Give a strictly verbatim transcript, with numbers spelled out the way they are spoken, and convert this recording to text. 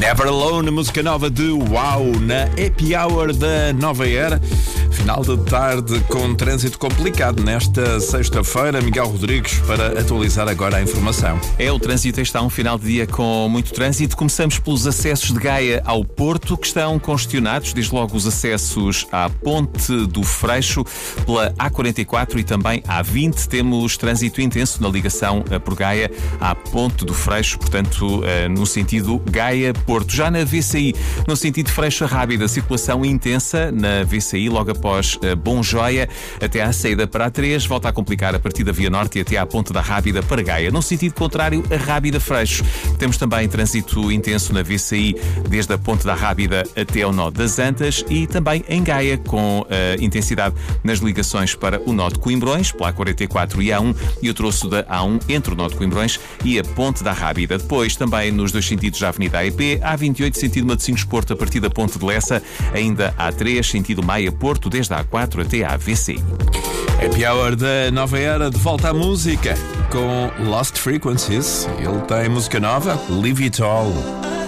Never Alone, música nova de Uau, na Happy Hour da Nova Era. Final de tarde com trânsito complicado nesta sexta-feira. Miguel Rodrigues para atualizar agora a informação. É, o trânsito está um final de dia com muito trânsito. Começamos pelos acessos de Gaia ao Porto, que estão congestionados. Desde logo os acessos à Ponte do Freixo, pela A quarenta e quatro e também A vinte. Temos trânsito intenso na ligação por Gaia à Ponte do Freixo, portanto, no sentido Gaia-Porto. Já na V C I, no sentido Freixo Rábida, circulação intensa na V C I, logo após Bom Joia, até à saída para a três, volta a complicar a partir da Via Norte e até à Ponte da Rábida para Gaia. No sentido contrário, a Rábida Freixo. Temos também trânsito intenso na V C I, desde a Ponte da Rábida até ao nó das Antas e também em Gaia, com uh, intensidade nas ligações para o nó de Coimbrões, pela A quarenta e quatro e A um, e o troço da A um entre o nó de Coimbrões e a Ponte da Rábida. Depois, também nos dois sentidos da Avenida A E P, A vinte e oito, sentido Matosinhos-Porto, a partir da Ponte de Lessa, ainda A três, sentido Maia-Porto, desde a A quatro até à V C I. Happy Hour da Nova Era, de volta à música com Lost Frequencies. Ele tem música nova, Leave It All.